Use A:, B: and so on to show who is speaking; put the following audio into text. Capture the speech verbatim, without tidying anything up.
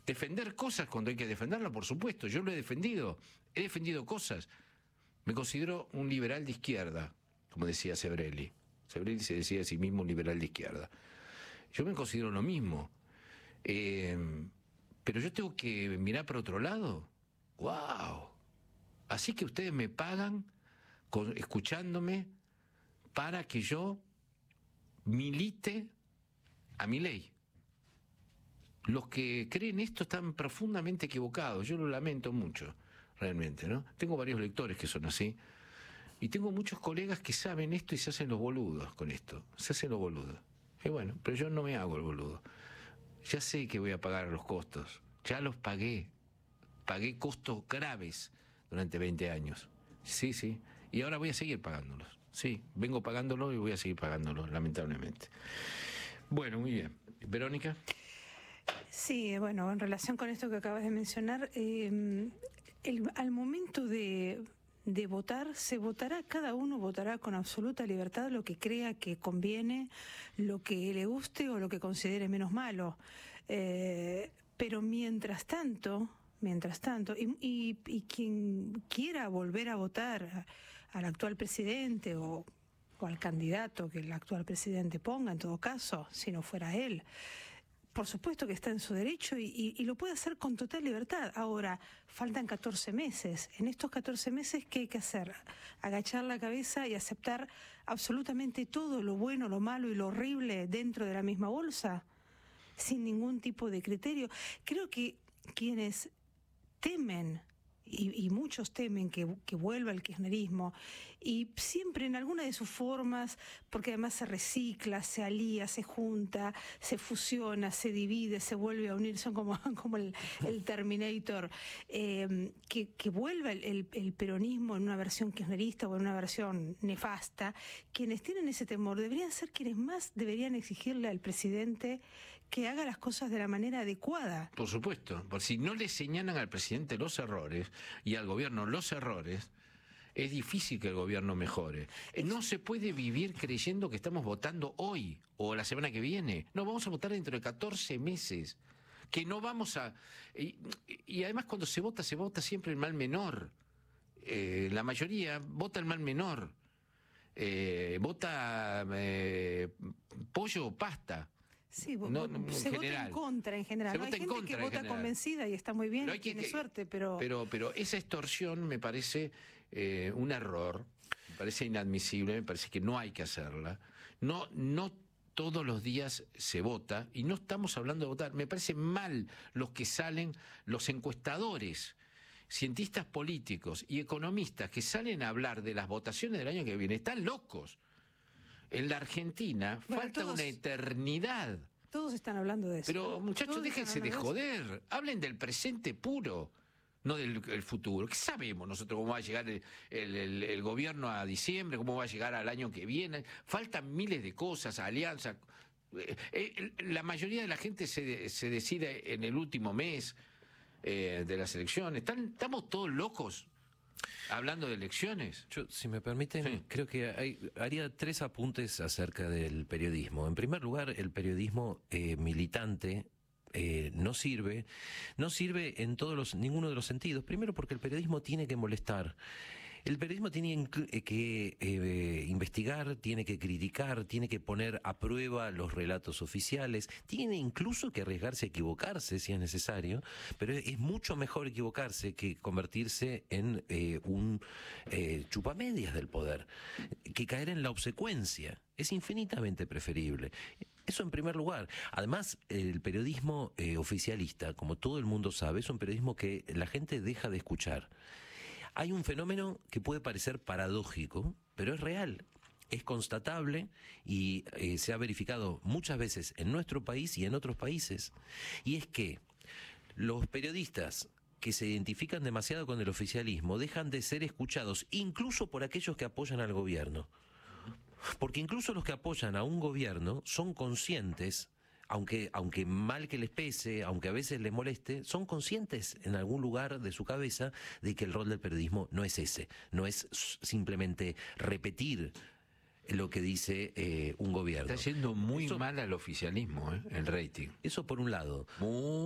A: Defender cosas cuando hay que defenderlo, por supuesto. Yo lo he defendido. He defendido cosas. Me considero un liberal de izquierda, como decía Sebrelli. Sebrelli se decía a sí mismo un liberal de izquierda. Yo me considero lo mismo. Eh, pero yo tengo que mirar para otro lado. ¡Wow! Así que ustedes me pagan con, escuchándome para que yo milite a mi ley. Los que creen esto están profundamente equivocados. Yo lo lamento mucho, realmente, ¿no? Tengo varios lectores que son así. Y tengo muchos colegas que saben esto y se hacen los boludos con esto. Se hacen los boludos. Y bueno, pero yo no me hago el boludo. Ya sé que voy a pagar los costos. Ya los pagué. Pagué costos graves durante veinte años. Sí, sí. Y ahora voy a seguir pagándolos. Sí, vengo pagándolos y voy a seguir pagándolos, lamentablemente. Bueno, muy bien. Verónica.
B: Sí, bueno, en relación con esto que acabas de mencionar, eh, el, al momento de, de votar, se votará, cada uno votará con absoluta libertad lo que crea que conviene, lo que le guste o lo que considere menos malo. Eh, pero mientras tanto, mientras tanto, y, y, y quien quiera volver a votar al actual presidente o, o al candidato que el actual presidente ponga, en todo caso, si no fuera él, por supuesto que está en su derecho y, y, y lo puede hacer con total libertad. Ahora, faltan catorce meses. En estos catorce meses, ¿qué hay que hacer? Agachar la cabeza y aceptar absolutamente todo, lo bueno, lo malo y lo horrible dentro de la misma bolsa, sin ningún tipo de criterio. Creo que quienes temen, y, y muchos temen que, que vuelva el kirchnerismo, y siempre en alguna de sus formas, porque además se recicla, se alía, se junta, se fusiona, se divide, se vuelve a unir, son como, como el, el Terminator, eh, que, que vuelva el, el, el peronismo en una versión kirchnerista o en una versión nefasta. Quienes tienen ese temor deberían ser quienes más deberían exigirle al presidente que haga las cosas de la manera adecuada.
A: Por supuesto, porque si no le señalan al presidente los errores y al gobierno los errores, es difícil que el gobierno mejore. No se puede vivir creyendo que estamos votando hoy o la semana que viene. No, vamos a votar dentro de catorce meses. Que no vamos a... Y, y además cuando se vota, se vota siempre el mal menor. Eh, la mayoría vota el mal menor. Eh, vota eh, pollo o pasta.
B: Sí,
A: no, no,
B: se vota en contra en general.
A: Se
B: ¿no?
A: vota
B: Hay
A: en
B: gente
A: contra
B: que vota
A: general.
B: convencida y está muy bien,
A: hay
B: tiene
A: que,
B: suerte, pero...
A: pero... Pero esa extorsión me parece eh, un error, me parece inadmisible, me parece que no hay que hacerla. No, no todos los días se vota, y no estamos hablando de votar. Me parece mal los que salen, los encuestadores, cientistas políticos y economistas que salen a hablar de las votaciones del año que viene. Están locos. En la Argentina bueno, falta todos, una eternidad.
B: Todos están hablando de eso.
A: Pero muchachos, déjense de joder. De Hablen del presente puro, no del el futuro. ¿Qué sabemos nosotros cómo va a llegar el, el, el, el gobierno a diciembre? ¿Cómo va a llegar al año que viene? Faltan miles de cosas, alianzas. Eh, eh, la mayoría de la gente se, se decide en el último mes eh, de las elecciones. ¿Están, ¿Estamos todos locos? Hablando de elecciones.
C: Yo, si me permiten, sí. creo que hay, haría tres apuntes acerca del periodismo. En primer lugar, el periodismo eh, militante eh, no sirve, no sirve en todos los, ninguno de los sentidos. Primero porque el periodismo tiene que molestar. El periodismo tiene que eh, investigar, tiene que criticar, tiene que poner a prueba los relatos oficiales, tiene incluso que arriesgarse a equivocarse si es necesario, pero es mucho mejor equivocarse que convertirse en eh, un eh, chupamedias del poder, que caer en la obsecuencia. Es infinitamente preferible. Eso en primer lugar. Además, el periodismo eh, oficialista, como todo el mundo sabe, es un periodismo que la gente deja de escuchar. Hay un fenómeno que puede parecer paradójico, pero es real, es constatable y eh, se ha verificado muchas veces en nuestro país y en otros países. Y es que los periodistas que se identifican demasiado con el oficialismo dejan de ser escuchados, incluso por aquellos que apoyan al gobierno. Porque incluso los que apoyan a un gobierno son conscientes, aunque, aunque mal que les pese, aunque a veces les moleste, son conscientes en algún lugar de su cabeza de que el rol del periodismo no es ese, no es simplemente repetir lo que dice eh, un gobierno.
A: Está yendo muy
C: eso,
A: mal al oficialismo, ¿eh? El rating.
C: Eso por un lado.
A: Muy